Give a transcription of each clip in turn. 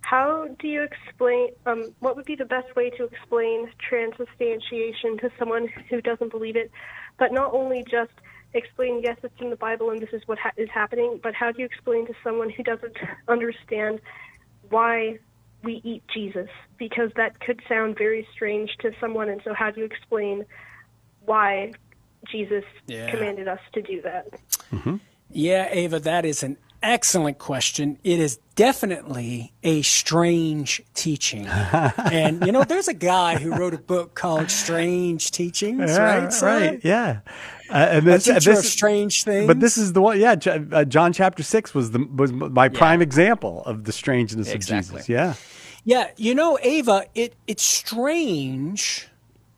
how do you explain, what would be the best way to explain transubstantiation to someone who doesn't believe it, but not only just explain, yes, it's in the Bible and this is what is happening, but how do you explain to someone who doesn't understand why we eat Jesus? Because that could sound very strange to someone, and so how do you explain why Jesus commanded us to do that? Mm-hmm. Yeah, Ava, that is an excellent question. It is definitely a strange teaching. And, you know, there's a guy who wrote a book called Strange Teachings, right? Right, yeah. And this of strange things. But this is the one, John chapter 6 was my prime example of the strangeness of Jesus. Yeah. Yeah, you know, Ava, it's strange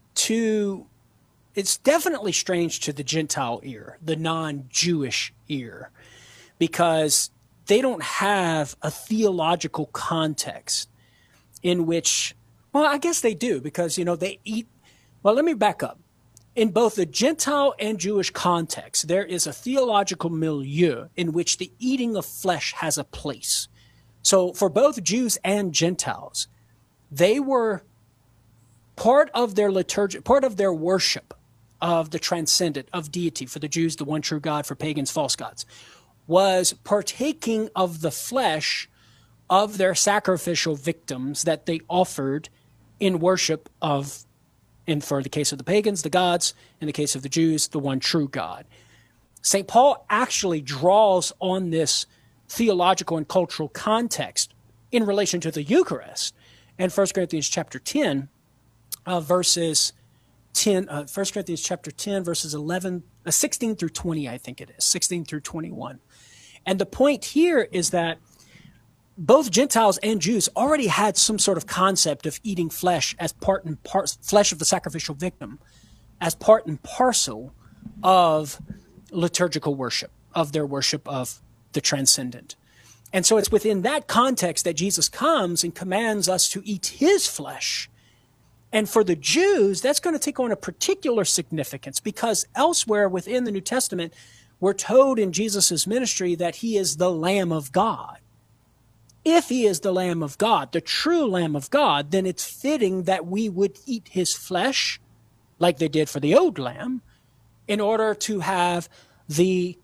it's definitely strange to the Gentile ear, the non-Jewish ear, because they don't have a theological context in which, well, I guess they do, because, you know, they eat. Well, let me back up. In both the Gentile and Jewish context, there is a theological milieu in which the eating of flesh has a place. So for both Jews and Gentiles, they were part of their liturgy, part of their worship of the transcendent, of deity. For the Jews, the one true God; for pagans, false gods, was partaking of the flesh of their sacrificial victims that they offered in worship of, and for the case of the pagans, the gods; in the case of the Jews, the one true God. St. Paul actually draws on this theological and cultural context in relation to the Eucharist. And 1 Corinthians chapter 10, verses 10, 1 Corinthians chapter 10, verses 16 through 20, I think it is, 16 through 21. And the point here is that both Gentiles and Jews already had some sort of concept of eating flesh as flesh of the sacrificial victim, as part and parcel of liturgical worship, of their worship of the transcendent. And so it's within that context that Jesus comes and commands us to eat his flesh. And for the Jews, that's going to take on a particular significance, because elsewhere within the New Testament, we're told in Jesus' ministry that he is the Lamb of God. If he is the Lamb of God, the true Lamb of God, then it's fitting that we would eat his flesh, like they did for the old lamb, in order to have the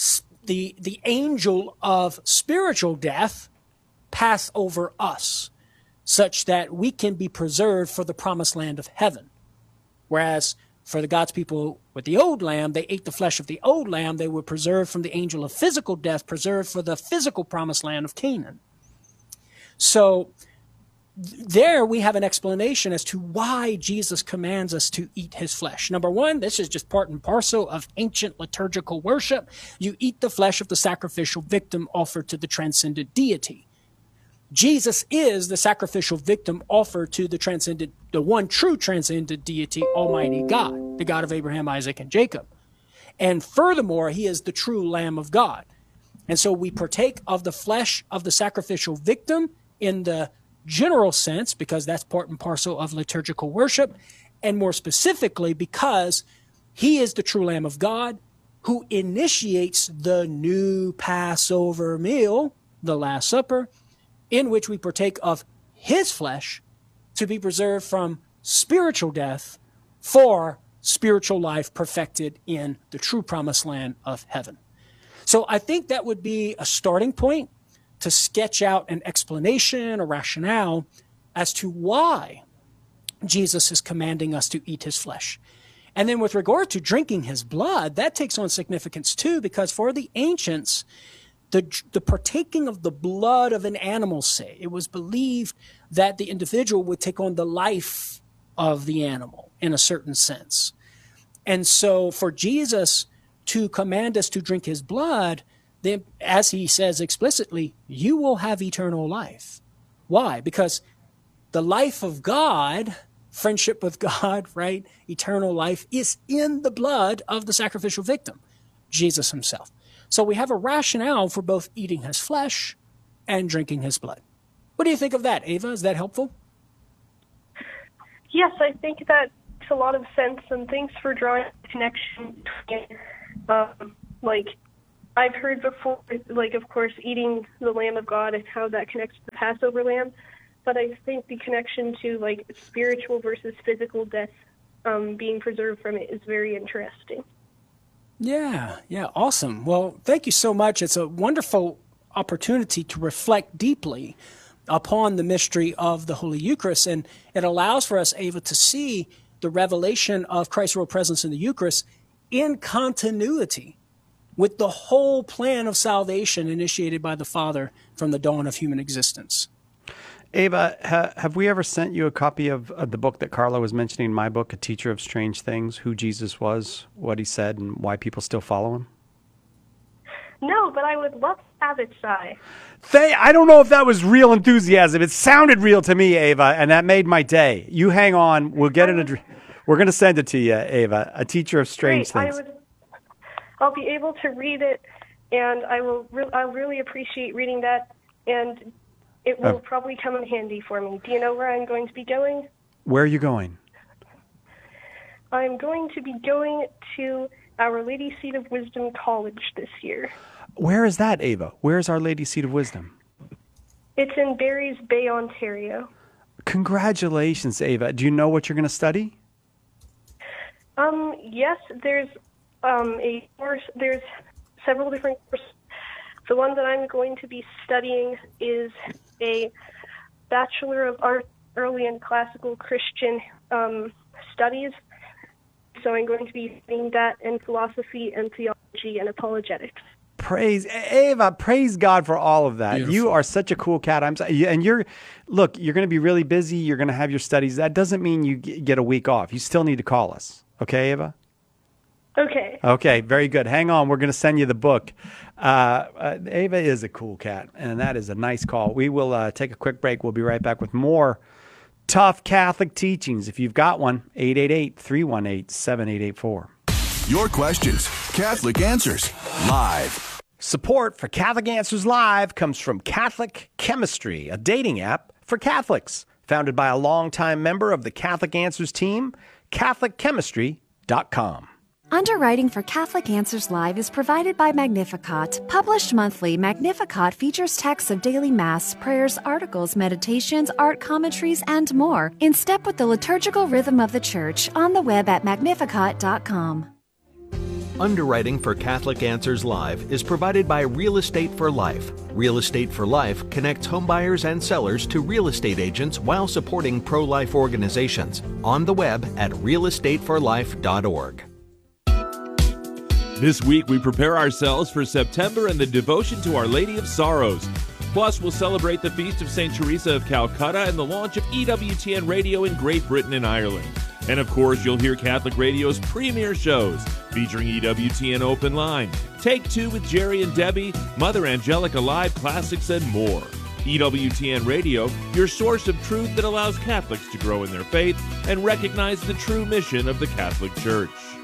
angel of spiritual death pass over us, such that we can be preserved for the promised land of heaven. Whereas for the God's people with the old lamb, they ate the flesh of the old lamb. They were preserved from the angel of physical death, preserved for the physical promised land of Canaan. So there we have an explanation as to why Jesus commands us to eat his flesh. Number one, this is just part and parcel of ancient liturgical worship. You eat the flesh of the sacrificial victim offered to the transcendent deity. Jesus is the sacrificial victim offered to the one true transcendent deity, Almighty God, the God of Abraham, Isaac, and Jacob. And furthermore, he is the true Lamb of God. And so we partake of the flesh of the sacrificial victim in the general sense, because that's part and parcel of liturgical worship, and more specifically because he is the true Lamb of God who initiates the new Passover meal, the Last Supper, in which we partake of his flesh to be preserved from spiritual death for spiritual life perfected in the true promised land of heaven. So I think that would be a starting point to sketch out an explanation, a rationale as to why Jesus is commanding us to eat his flesh. And then with regard to drinking his blood, that takes on significance too, because for the ancients, the partaking of the blood of an animal, say, it was believed that the individual would take on the life of the animal in a certain sense. And so for Jesus to command us to drink his blood, then, as he says explicitly, you will have eternal life. Why? Because the life of God, friendship with God, right, eternal life, is in the blood of the sacrificial victim, Jesus himself. So we have a rationale for both eating his flesh and drinking his blood. What do you think of that, Ava? Is that helpful? Yes, I think that makes a lot of sense, and thanks for drawing a connection between, I've heard before, like, of course, eating the Lamb of God and how that connects to the Passover lamb. But I think the connection to, like, spiritual versus physical death being preserved from it is very interesting. Yeah, awesome. Well, thank you so much. It's a wonderful opportunity to reflect deeply upon the mystery of the Holy Eucharist, and it allows for us, Ava, to see the revelation of Christ's real presence in the Eucharist in continuity with the whole plan of salvation initiated by the Father from the dawn of human existence. Ava, have we ever sent you a copy of the book that Carla was mentioning in my book, A Teacher of Strange Things, who Jesus was, what he said, and why people still follow him? No, but I would love to have it, Si. I don't know if that was real enthusiasm. It sounded real to me, Ava, and that made my day. You hang on. We'll get it. We're going to send it to you, Ava, A Teacher of Strange Things. I'll be able to read it, and I'll really appreciate reading that, and it will probably come in handy for me. Do you know where I'm going to be going? Where are you going? I'm going to be going to Our Lady Seat of Wisdom College this year. Where is that, Ava? Where is Our Lady Seat of Wisdom? It's in Barry's Bay, Ontario. Congratulations, Ava. Do you know what you're going to study? Yes, there's a course. There's several different courses. The one that I'm going to be studying is a Bachelor of Arts, Early and Classical Christian Studies. So I'm going to be studying that in philosophy and theology and apologetics. Ava, praise God for all of that. Beautiful. You are such a cool cat. You're going to be really busy. You're going to have your studies. That doesn't mean you get a week off. You still need to call us. Okay, Ava? Okay. Okay, very good. Hang on. We're going to send you the book. Ava is a cool cat, and that is a nice call. We will take a quick break. We'll be right back with more tough Catholic teachings. If you've got one, 888-318-7884. Your questions, Catholic Answers, live. Support for Catholic Answers Live comes from Catholic Chemistry, a dating app for Catholics. Founded by a longtime member of the Catholic Answers team, CatholicChemistry.com. Underwriting for Catholic Answers Live is provided by Magnificat. Published monthly, Magnificat features texts of daily Mass, prayers, articles, meditations, art commentaries, and more, in step with the liturgical rhythm of the Church, on the web at Magnificat.com. Underwriting for Catholic Answers Live is provided by Real Estate for Life. Real Estate for Life connects homebuyers and sellers to real estate agents while supporting pro-life organizations. On the web at realestateforlife.org. This week, we prepare ourselves for September and the devotion to Our Lady of Sorrows. Plus, we'll celebrate the Feast of St. Teresa of Calcutta and the launch of EWTN Radio in Great Britain and Ireland. And of course, you'll hear Catholic Radio's premier shows featuring EWTN Open Line, Take Two with Jerry and Debbie, Mother Angelica Live Classics, and more. EWTN Radio, your source of truth that allows Catholics to grow in their faith and recognize the true mission of the Catholic Church.